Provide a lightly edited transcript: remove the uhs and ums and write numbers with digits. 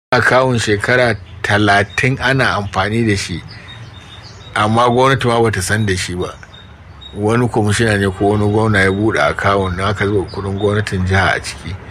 akawun shekara 30 ana amfani da shi, amma gwamnati ma bata san da shi ba. Wani kwamishina ne ko wani gwamna ya buɗe akawun na aka zuba kudin gwamnatin jiha a ciki.